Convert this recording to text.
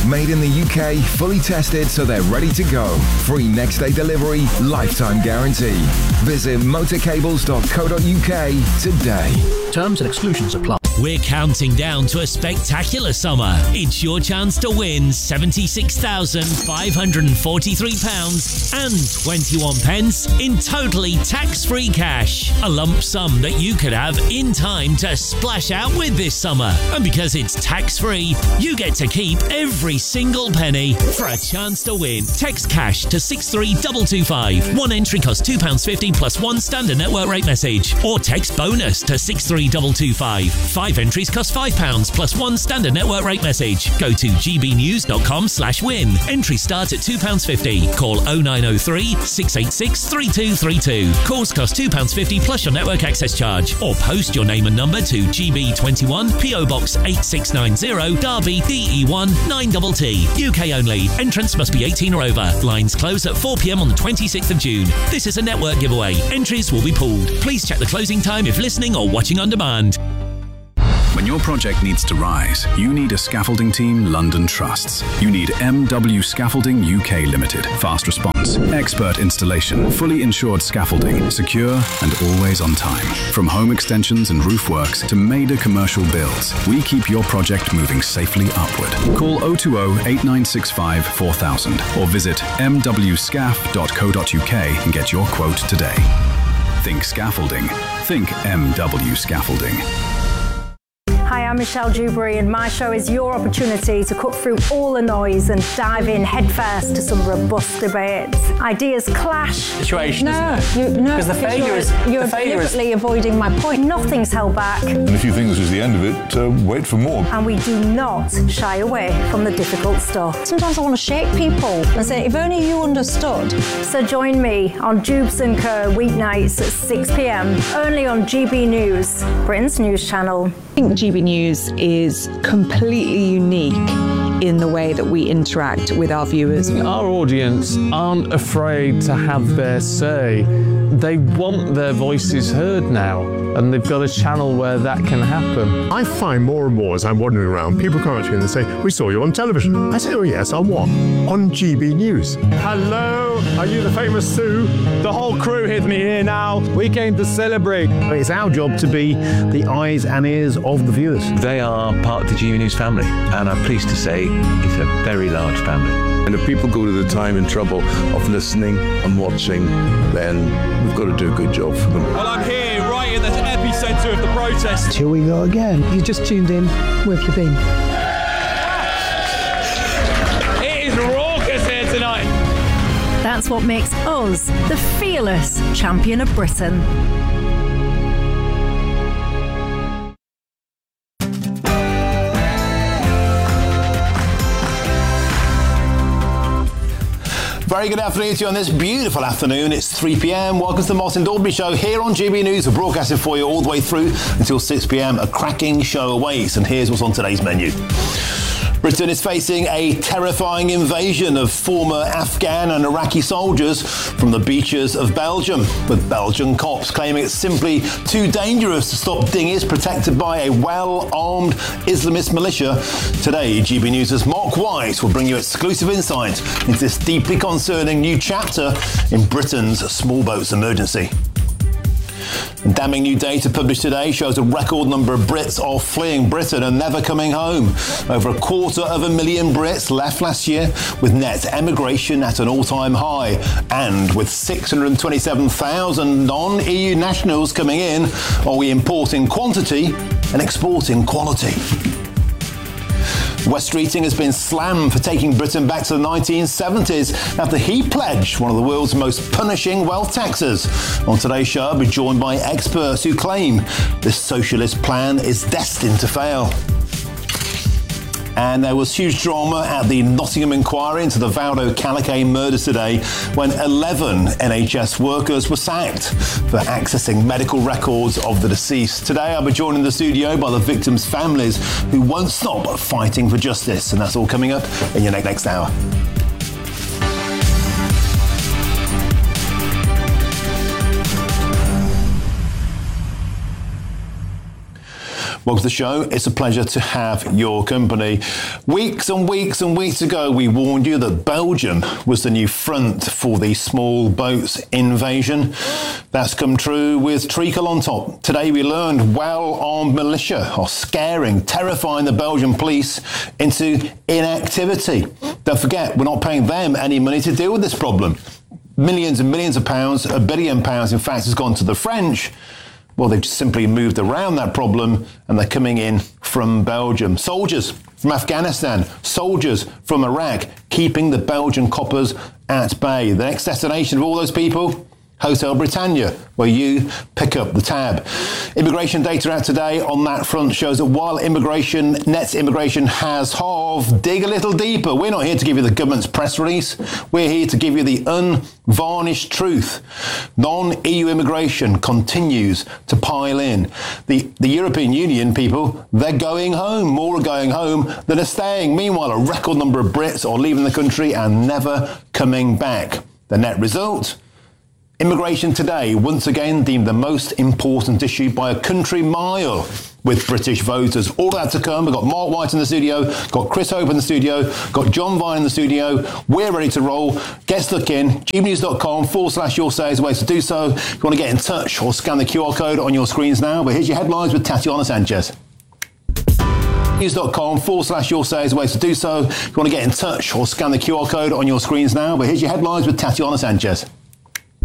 Made in the UK, fully tested so they're ready to go. Free next day delivery, lifetime guarantee. Visit motorcables.co.uk today. Terms and exclusions apply. We're counting down to a spectacular summer. It's your chance to win £76,543 and 21 pence in totally tax-free cash. A lump sum that you could have in time to splash out with this summer. And because it's tax-free, you get to keep every single penny. For a chance to win, text cash to 63225. One entry costs £2.50 plus one standard network rate message. Or text bonus to 63225. 5 entries cost £5 plus one standard network rate message. Go to gbnews.com/win. Entries start at £2.50. Call 0903 686 3232. Calls cost £2.50 plus your network access charge. Or post your name and number to GB21 PO Box 8690 Derby DE1 9TT. UK only. Entrance must be 18 or over. Lines close at 4 p.m. on the 26th of June. This is a network giveaway. Entries will be pooled. Please check the closing time if listening or watching on demand. When your project needs to rise, you need a scaffolding team London trusts. You need MW Scaffolding UK Limited. Fast response, expert installation, fully insured scaffolding, secure and always on time. From home extensions and roof works to major commercial builds, we keep your project moving safely upward. Call 020 8965 4000 or visit mwscaf.co.uk and get your quote today. Think scaffolding. Think MW Scaffolding. Hi, I'm Michelle Dewberry, and my show is your opportunity to cut through all the noise and dive in headfirst to some robust debates. Ideas clash. Situation, No, because the failure is you're deliberately avoiding my point. Nothing's held back. And if you think this is the end of it, wait for more. And we do not shy away from the difficult stuff. Sometimes I want to shake people and say, if only you understood. So join me on Jubes & Co. weeknights at 6 p.m. only on GB News, Britain's news channel. I think GB News is completely unique in the way that we interact with our viewers. Our audience aren't afraid to have their say. They want their voices heard now, and they've got a channel where that can happen. I find more and more as I'm wandering around, people come up to me and they say, we saw you on television. I say, oh yes, on what? On GB News. Hello, are you the famous Sue? The whole crew with me here now. We came to celebrate. It's our job to be the eyes and ears of the viewers. They are part of the GB News family, and I'm pleased to say it's a very large family. And if people go to the time and trouble of listening and watching, then we've got to do a good job for them. Well, I'm here right in the epicentre of the protest. Here we go again. You just tuned in. Where have you been? It is raucous here tonight. That's what makes us the fearless champion of Britain. Very good afternoon to you on this beautiful afternoon. It's 3 p.m. Welcome to the Martin Dalby Show here on GB News. We're broadcasting for you all the way through until 6 p.m. A cracking show awaits, and here's what's on today's menu. Britain is facing a terrifying invasion of former Afghan and Iraqi soldiers from the beaches of Belgium, with Belgian cops claiming it's simply too dangerous to stop dinghies protected by a well-armed Islamist militia. Today, GB News' Mark White will bring you exclusive insight into this deeply concerning new chapter in Britain's small boats emergency. Damning new data published today shows a record number of Brits are fleeing Britain and never coming home. Over 250,000 Brits left last year, with net emigration at an all-time high. And with 627,000 non-EU nationals coming in, are we importing quantity and exporting quality? West Streeting has been slammed for taking Britain back to the 1970s after he pledged one of the world's most punishing wealth taxes. On today's show, I'll be joined by experts who claim this socialist plan is destined to fail. And there was huge drama at the Nottingham inquiry into the Valdo Calique murders today, when 11 NHS workers were sacked for accessing medical records of the deceased. Today I'll be joined in the studio by the victims' families who won't stop fighting for justice. And that's all coming up in your next hour. Welcome to the show. It's a pleasure to have your company. Weeks and weeks and weeks ago, we warned you that Belgium was the new front for the small boats invasion. That's come true with treacle on top. Today we learned well-armed militia are scaring, terrifying the Belgian police into inactivity. Don't forget, we're not paying them any money to deal with this problem. Millions and millions of pounds, £1 billion in fact, has gone to the French. Well, they've just simply moved around that problem and they're coming in from Belgium. Soldiers from Afghanistan, soldiers from Iraq, keeping the Belgian coppers at bay. The next destination of all those people? Hotel Britannia, where you pick up the tab. Immigration data out today on that front shows that while net immigration has halved, dig a little deeper. We're not here to give you the government's press release. We're here to give you the unvarnished truth. Non-EU immigration continues to pile in. The European Union, people, they're going home. More are going home than are staying. Meanwhile, a record number of Brits are leaving the country and never coming back. The net result? Immigration today, once again, deemed the most important issue by a country mile with British voters. All that to come. We've got Mark White in the studio, got Chris Hope in the studio, got John Vine in the studio. We're ready to roll. Get stuck in. gbnews.com/yoursays is a way to do so. If you want to get in touch or scan the QR code on your screens now. But here's your headlines with Tatiana Sanchez. News.com/yoursays is a way to do so. If you want to get in touch or scan the QR code on your screens now. But here's your headlines with Tatiana Sanchez.